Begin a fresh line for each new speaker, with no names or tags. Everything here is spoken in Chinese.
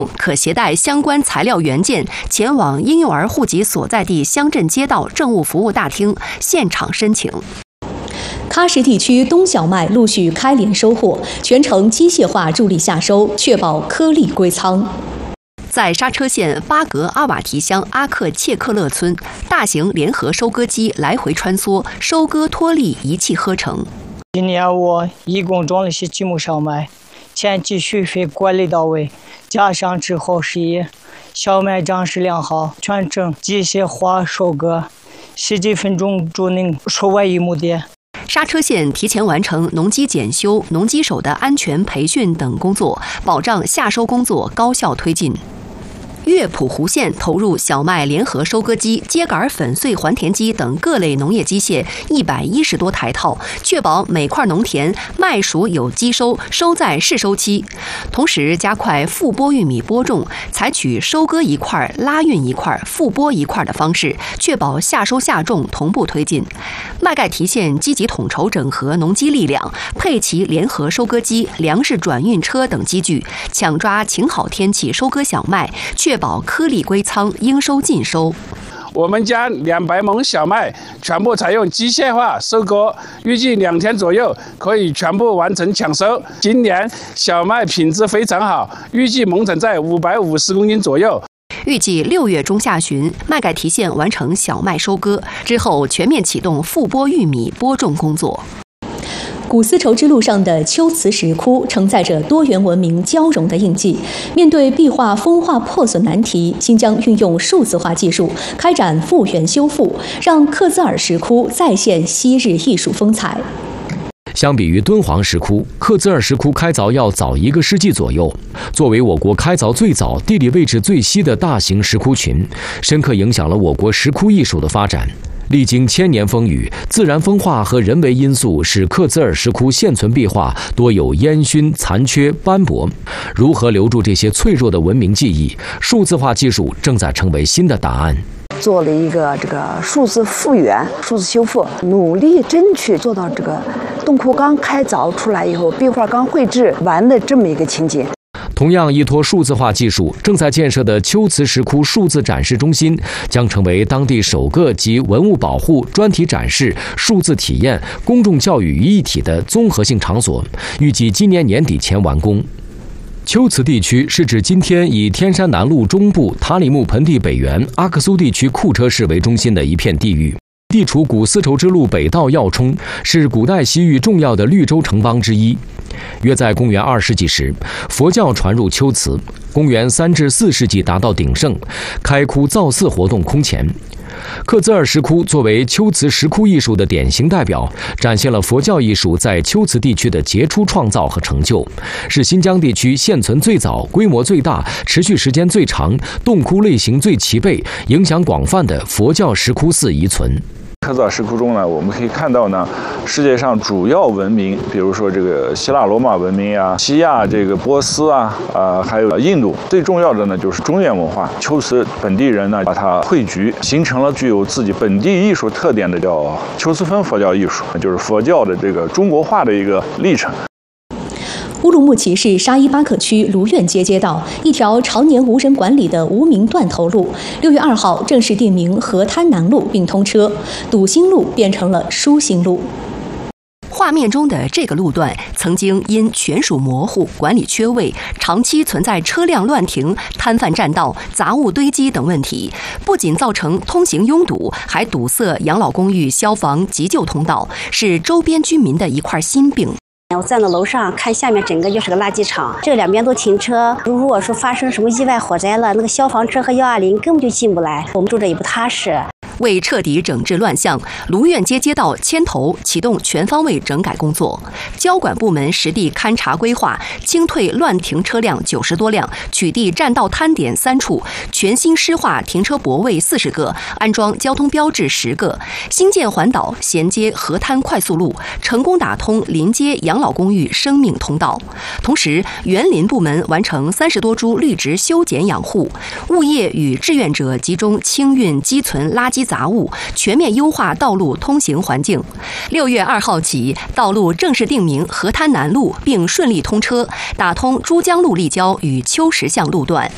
可携带相关材料原件前往婴幼儿户籍所在地乡镇街道政务服务大厅现场申请。
喀什地区冬小麦陆续开镰收获，全程机械化助力下收，确保颗粒归仓。
在刹车县巴格阿瓦提乡阿克切克勒村，大型联合收割机来回穿梭，收割脱粒一气呵成。
今年我一共种了些几亩小麦，前期水肥管理到位，加上之后小麦长势良好，全程机械化收割，10几分钟就能收完1亩地。
刹车县提前完成农机检修、农机手的安全培训等工作，保障夏收工作高效推进。乐普湖县投入小麦联合收割机、秸秆粉碎还田机等各类农业机械110多台套，确保每块农田麦熟有机收，收在适收期。同时加快复播玉米播种，采取收割一块、拉运一块、复播一块的方式，确保夏收夏种同步推进。麦盖提县积极统筹整合农机力量，配齐联合收割机、粮食转运车等机具，抢抓晴好天气收割小麦，确保颗粒归仓，应收尽收。
我们将200亩小麦全部采用机械化收割，预计2天左右可以全部完成抢收。今年小麦品质非常好，预计秧产在550公斤左右。
预计6月中下旬，麦盖提县完成小麦收割之后，全面启动复播玉米播种工作。
古丝绸之路上的秋瓷石窟承载着多元文明交融的印记。面对壁画风化破损难题，新疆运用数字化技术开展复原修复，让克孜尔石窟再现昔日艺术风采。
相比于敦煌石窟，克孜尔石窟开凿要早1个世纪左右。作为我国开凿最早、地理位置最西的大型石窟群，深刻影响了我国石窟艺术的发展。历经1000年风雨，自然风化和人为因素使克孜尔石窟现存壁画多有烟熏、残缺、斑驳。如何留住这些脆弱的文明记忆？数字化技术正在成为新的答案。
做了一个数字复原、数字修复，努力争取做到这个洞窟刚开凿出来以后，壁画刚绘制完的这么一个情景。
同样依托数字化技术，正在建设的秋瓷石窟数字展示中心将成为当地首个集文物保护、专题展示、数字体验、公众教育于一体的综合性场所，预计今年年底前完工。秋瓷地区是指今天以天山南路中部、塔里木盆地北缘、阿克苏地区库车市为中心的一片地域。地处古丝绸之路北道要冲，是古代西域重要的绿洲城邦之一。约在公元2世纪时，佛教传入秋瓷，公元3至4世纪达到鼎盛，开窟造寺活动空前。克孜尔石窟作为秋瓷石窟艺术的典型代表，展现了佛教艺术在秋瓷地区的杰出创造和成就，是新疆地区现存最早、规模最大、持续时间最长、洞窟类型最齐备、影响广泛的佛教石窟寺遗存。
克孜尔石窟中呢，我们可以看到呢，世界上主要文明，比如说这个希腊罗马文明呀、西亚这个波斯啊，还有印度，最重要的呢就是中原文化。秋瓷本地人呢把它汇聚，形成了具有自己本地艺术特点的叫秋瓷风佛教艺术，就是佛教的这个中国化的一个历程。
乌鲁木齐市沙依巴克区卢苑街街道一条常年无人管理的无名断头路，6月2号正式定名河滩南路并通车，堵心路变成了舒心路。
画面中的这个路段曾经因权属模糊、管理缺位，长期存在车辆乱停、摊贩占道、杂物堆积等问题，不仅造成通行拥堵，还堵塞养老公寓、消防、急救通道，是周边居民的一块心病。
我站到楼上看下面，整个就是个垃圾场，这两边都停车。如果说发生什么意外火灾了，那个消防车和120根本就进不来，我们住着也不踏实。
为彻底整治乱象，卢苑街街道牵头启动全方位整改工作，交管部门实地勘察规划，清退乱停车辆90多辆，取缔占道摊点3处，全新施划停车泊位40个，安装交通标志10个，新建环岛衔接河滩快速路，成功打通临街养老公寓生命通道。同时，园林部门完成30多株绿植修剪养护，物业与志愿者集中清运积存垃圾杂物，全面优化道路通行环境。6月2号起，道路正式定名河滩南路，并顺利通车，打通珠江路立交与秋实巷路段。